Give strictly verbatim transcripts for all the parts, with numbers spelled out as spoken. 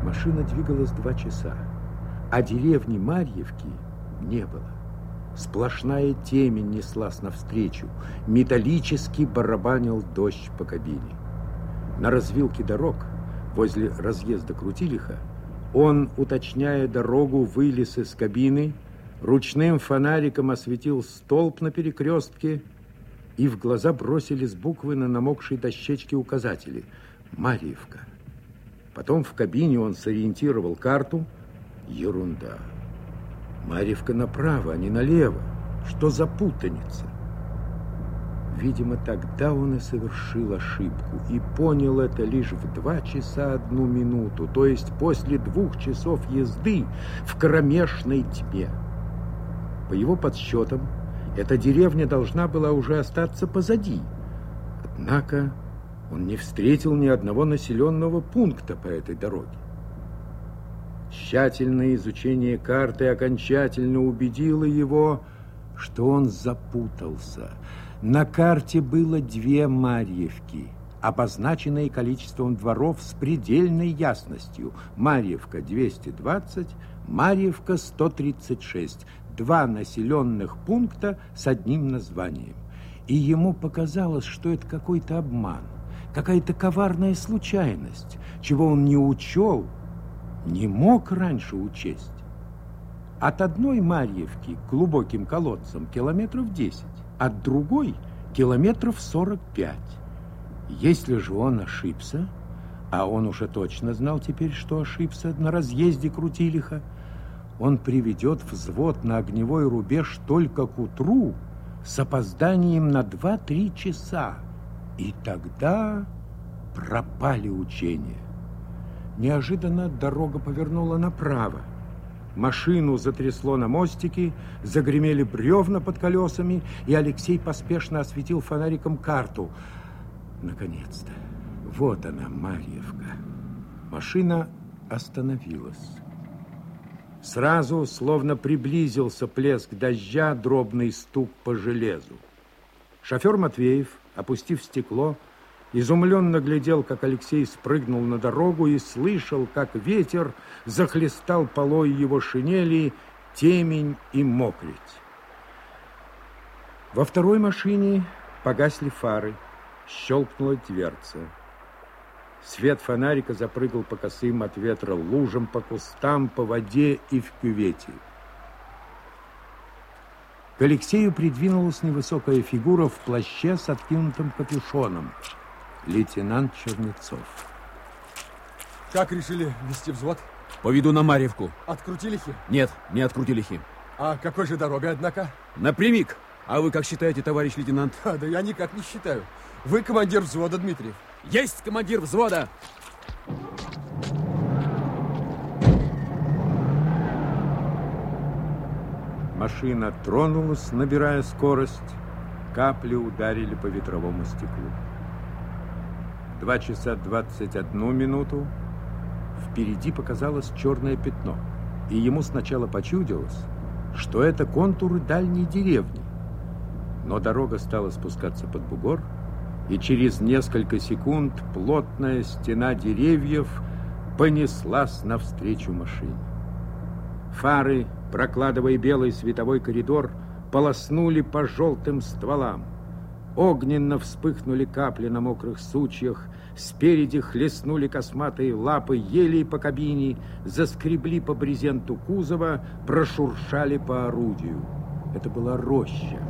Машина двигалась два часа, а деревни Марьевки не было. Сплошная темень неслась навстречу, металлически барабанил дождь по кабине. На развилке дорог, возле разъезда Крутилиха, он, уточняя дорогу, вылез из кабины, ручным фонариком осветил столб на перекрестке, и в глаза бросились буквы на намокшей дощечке указатели «Марьевка». Потом в кабине он сориентировал карту. Ерунда. Марьевка направо, а не налево. Что за путаница? Видимо, тогда он и совершил ошибку, и понял это лишь в два часа одну минуту, то есть после двух часов езды в кромешной тьме. По его подсчетам, эта деревня должна была уже остаться позади. Однако он не встретил ни одного населенного пункта по этой дороге. Тщательное изучение карты окончательно убедило его, что он запутался. На карте было две Марьевки, обозначенные количеством дворов с предельной ясностью. Марьевка двести двадцать, Марьевка сто тридцать шесть. Два населенных пункта с одним названием. И ему показалось, что это какой-то обман, какая-то коварная случайность, чего он не учел, не мог раньше учесть. От одной Марьевки к глубоким колодцам километров десять, от другой километров сорок пять. Если же он ошибся, а он уже точно знал теперь, что ошибся на разъезде Крутилиха, он приведет взвод на огневой рубеж только к утру с опозданием на два-три часа. И тогда пропали учения. Неожиданно дорога повернула направо. Машину затрясло на мостике, загремели бревна под колесами, и Алексей поспешно осветил фонариком карту. Наконец-то. Вот она, Марьевка. Машина остановилась. Сразу, словно приблизился плеск дождя, дробный стук по железу. Шофер Матвеев, опустив стекло, изумленно глядел, как Алексей спрыгнул на дорогу, и слышал, как ветер захлестал полой его шинели темень и мокрить. Во второй машине погасли фары, щелкнула дверца. Свет фонарика запрыгал по косым от ветра лужам, по кустам, по воде и в кювете. К Алексею придвинулась невысокая фигура в плаще с откинутым капюшоном. Лейтенант Чернецов. Как решили вести взвод? Поведу на Марьевку. От Крутилихи? Нет, не от Крутилихи. А какой же дорогой, однако? Напрямик. А вы как считаете, товарищ лейтенант? А, да я никак не считаю. Вы командир взвода, Дмитриев. Есть командир взвода! Машина тронулась, набирая скорость. Капли ударили по ветровому стеклу. Два часа двадцать одну минуту впереди показалось черное пятно, и ему сначала почудилось, что это контуры дальней деревни. Но дорога стала спускаться под бугор, и через несколько секунд плотная стена деревьев понеслась навстречу машине. Фары, прокладывая белый световой коридор, полоснули по желтым стволам. Огненно вспыхнули капли на мокрых сучьях, спереди хлестнули косматые лапы елей по кабине, заскребли по брезенту кузова, прошуршали по орудию. Это была роща.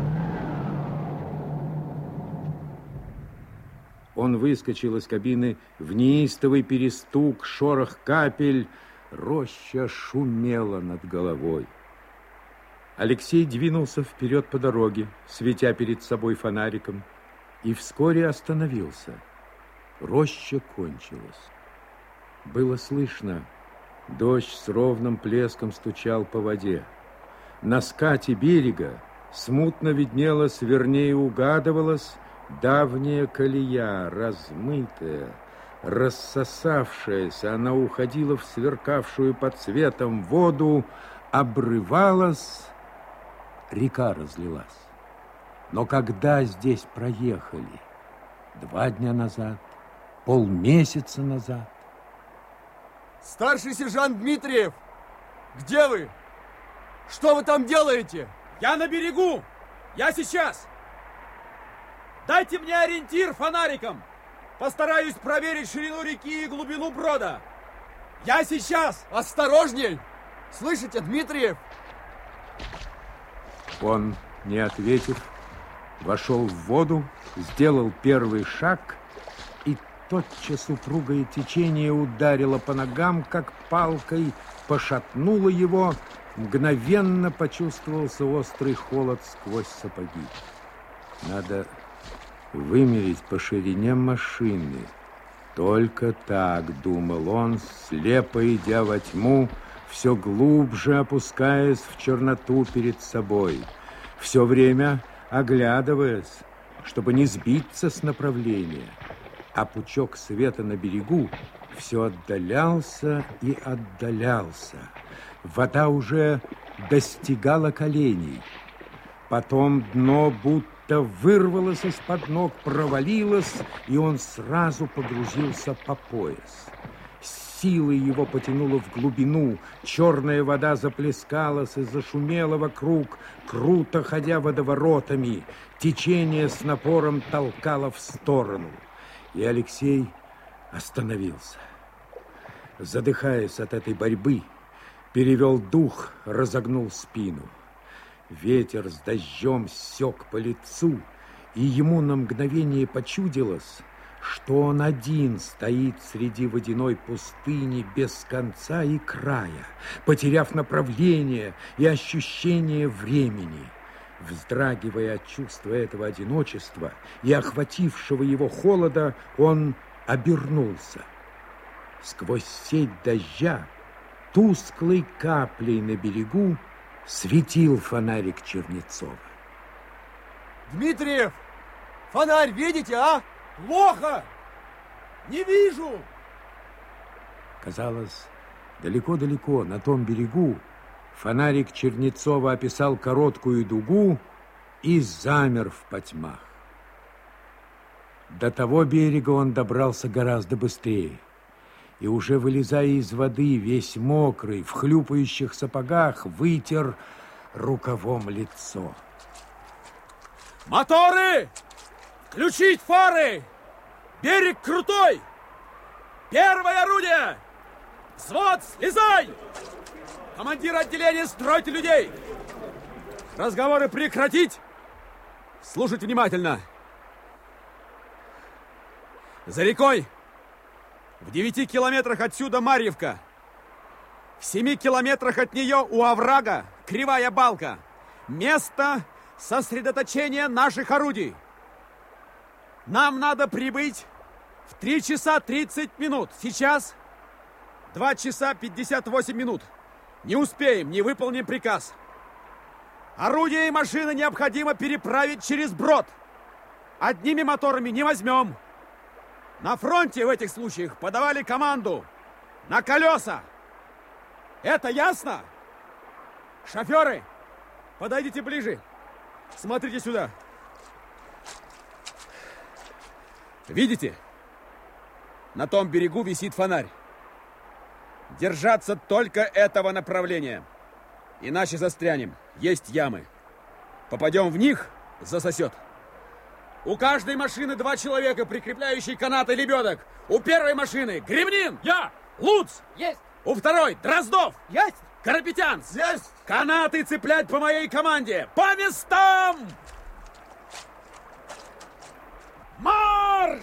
Он выскочил из кабины в неистовый перестук, шорох капель. Роща шумела над головой. Алексей двинулся вперед по дороге, светя перед собой фонариком, и вскоре остановился. Роща кончилась. Было слышно, дождь с ровным плеском стучал по воде. На скате берега смутно виднелась, вернее угадывалась, давняя колея, размытая, рассосавшаяся. Она уходила в сверкавшую под светом воду, обрывалась, река разлилась. Но когда здесь проехали? Два дня назад, полмесяца назад. Старший сержант Дмитриев! Где вы? Что вы там делаете? Я на берегу! Я сейчас! Дайте мне ориентир фонариком! Постараюсь проверить ширину реки и глубину брода! Я сейчас! Осторожней! Слышите, Дмитриев? Он, не ответив, вошел в воду, сделал первый шаг, и тотчас упругое течение ударило по ногам, как палкой, пошатнуло его, мгновенно почувствовался острый холод сквозь сапоги. Надо вымерить по ширине машины. Только так, думал он, слепо идя во тьму, все глубже опускаясь в черноту перед собой, все время оглядываясь, чтобы не сбиться с направления. А пучок света на берегу все отдалялся и отдалялся. Вода уже достигала коленей. Потом дно будто вырвалось из-под ног, провалилось, и он сразу погрузился по пояс. Силой его потянуло в глубину, черная вода заплескалась и зашумела вокруг, круто ходя водоворотами. Течение с напором толкало в сторону. И Алексей остановился. Задыхаясь от этой борьбы, перевел дух, разогнул спину. Ветер с дождем сёк по лицу, и ему на мгновение почудилось, что он один стоит среди водяной пустыни без конца и края, потеряв направление и ощущение времени. Вздрагивая от чувства этого одиночества и охватившего его холода, он обернулся. Сквозь сеть дождя, тусклой каплей на берегу, светил фонарик Чернецова. Дмитриев! Фонарь видите, а? Плохо! Не вижу! Казалось, далеко-далеко на том берегу фонарик Чернецова описал короткую дугу и замер в потьмах. До того берега он добрался гораздо быстрее. И уже вылезая из воды, весь мокрый, в хлюпающих сапогах, вытер рукавом лицо. Моторы! Включить фары! Берег крутой! Первое орудие! Взвод, слезай! Командир отделения, стройте людей! Разговоры прекратить! Слушать внимательно! За рекой! В девяти километрах отсюда Марьевка. В семи километрах от нее у оврага кривая балка. Место сосредоточения наших орудий. Нам надо прибыть в три часа тридцать минут. Сейчас два часа пятьдесят восемь минут. Не успеем, не выполним приказ. Орудия и машины необходимо переправить через брод. Одними моторами не возьмем. На фронте в этих случаях подавали команду на колеса. Это ясно? Шоферы, подойдите ближе. Смотрите сюда. Видите? На том берегу висит фонарь. Держаться только этого направления. Иначе застрянем. Есть ямы. Попадем в них, засосет. У каждой машины два человека, прикрепляющие канаты лебедок. У первой машины Гремнин. Я. Луц. Есть. У второй Дроздов. Есть. Карапетян. Есть. Канаты цеплять по моей команде. По местам! Марш!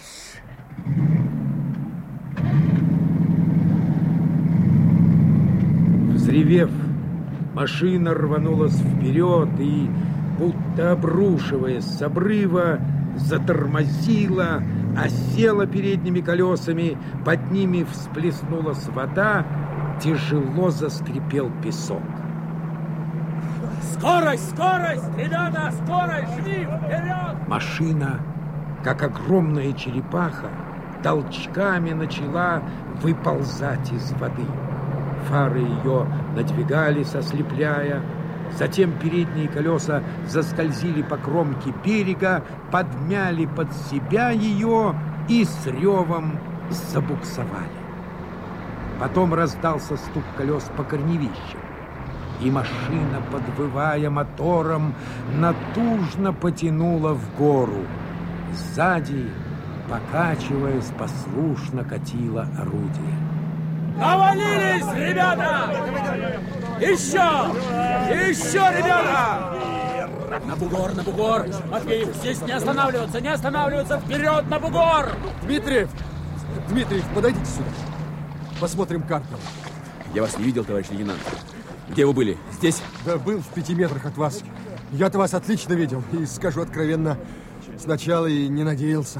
Взревев, машина рванулась вперед и, будто обрушиваясь с обрыва, затормозила, осела передними колесами, под ними всплеснулась вода, тяжело заскрипел песок. Скорость, скорость! Ребята, скорость! Жми, вперед! Машина, как огромная черепаха, толчками начала выползать из воды. Фары ее надвигались, ослепляя. Затем передние колеса заскользили по кромке берега, подмяли под себя ее и с ревом забуксовали. Потом раздался стук колес по корневищам. И машина, подвывая мотором, натужно потянула в гору. Сзади, покачиваясь, послушно катило орудие. Навалились, ребята! Еще! Еще, ребята! На бугор, на бугор! Матвеев, здесь не останавливаться, не останавливаться! Вперед, на бугор! Дмитриев! Дмитриев, подойдите сюда. Посмотрим карту. Я вас не видел, товарищ лейтенант. Где вы были? Здесь? Да был в пяти метрах от вас. Я-то вас отлично видел. И, скажу откровенно, сначала и не надеялся.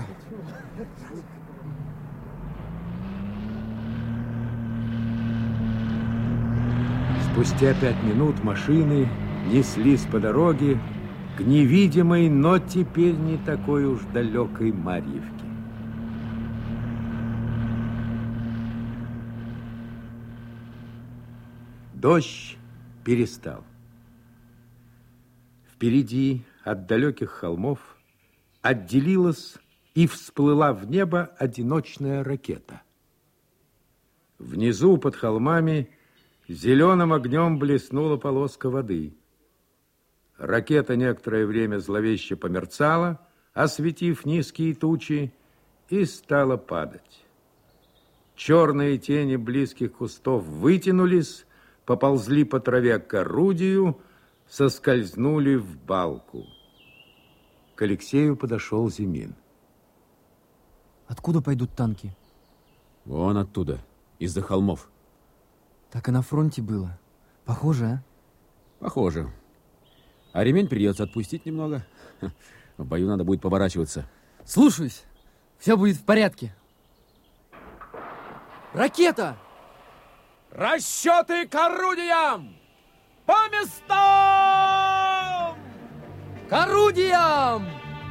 Спустя пять минут машины неслись по дороге к невидимой, но теперь не такой уж далекой Марьевке. Дождь перестал. Впереди от далеких холмов отделилась и всплыла в небо одиночная ракета. Внизу под холмами зеленым огнем блеснула полоска воды. Ракета некоторое время зловеще померцала, осветив низкие тучи, и стала падать. Черные тени близких кустов вытянулись, поползли по траве к орудию, соскользнули в балку. К Алексею подошел Зимин. Откуда пойдут танки? Вон оттуда, из-за холмов. Так и на фронте было. Похоже, а? Похоже. А ремень придется отпустить немного. В бою надо будет поворачиваться. Слушаюсь. Все будет в порядке. Ракета! Расчеты к орудиям! По местам! К орудиям!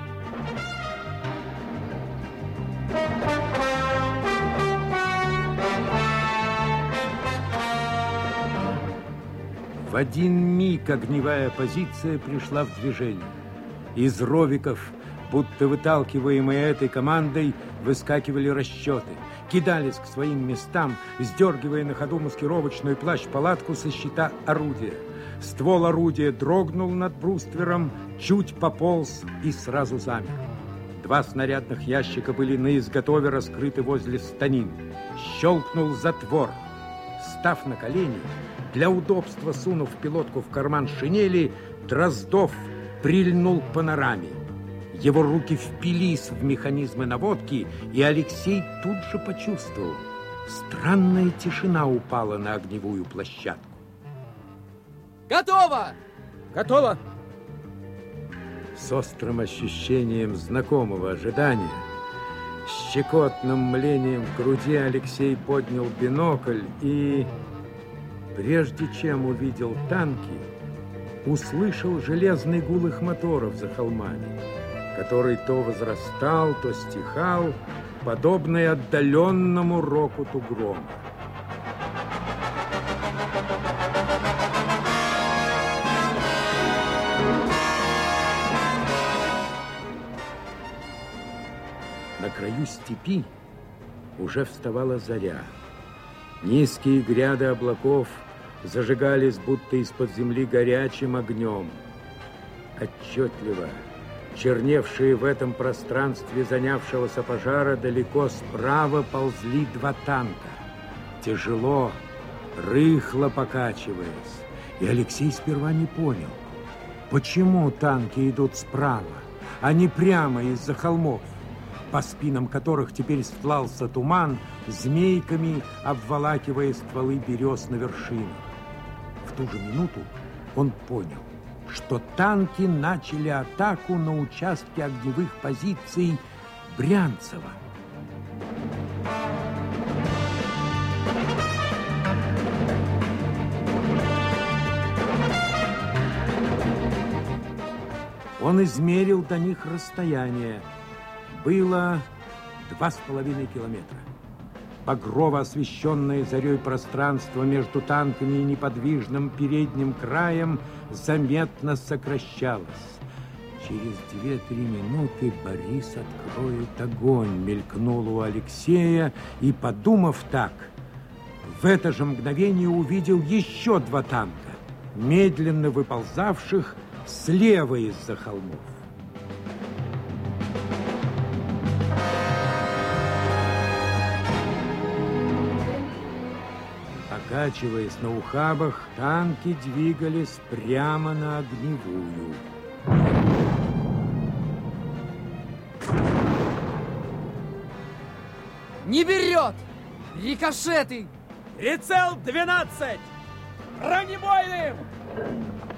В один миг огневая позиция пришла в движение. Из ровиков, будто выталкиваемые этой командой, выскакивали расчеты, кидались к своим местам, сдергивая на ходу маскировочную плащ-палатку со щита орудия. Ствол орудия дрогнул над бруствером, чуть пополз и сразу замер. Два снарядных ящика были наизготове раскрыты возле станин. Щелкнул затвор. Став на колени, для удобства сунув пилотку в карман шинели, Дроздов прильнул к панораме. Его руки впились в механизмы наводки, и Алексей тут же почувствовал. Странная тишина упала на огневую площадку. Готово! Готово! С острым ощущением знакомого ожидания, с щекотным млением в груди Алексей поднял бинокль и, прежде чем увидел танки, услышал железный гул их моторов за холмами, который то возрастал, то стихал, подобный отдаленному рокоту грома. На краю степи уже вставала заря. Низкие гряды облаков зажигались, будто из-под земли, горячим огнем. Отчетливо черневшие в этом пространстве занявшегося пожара далеко справа ползли два танка. Тяжело, рыхло покачиваясь. И Алексей сперва не понял, почему танки идут справа, а не прямо из-за холмов, по спинам которых теперь стлался туман, змейками обволакивая стволы берез на вершинах. В ту же минуту он понял, что танки начали атаку на участке огневых позиций Брянцева. Он измерил до них расстояние. Было два с половиной километра. Багрово освещенное зарей пространство между танками и неподвижным передним краем заметно сокращалось. Через две-три минуты Борис откроет огонь, мелькнуло у Алексея, и, подумав так, В это же мгновение увидел еще два танка, медленно выползавших слева из-за холмов. Покачиваясь на ухабах, танки двигались прямо на огневую. Не берет! Рикошеты! Прицел двенадцать! Бронебойным!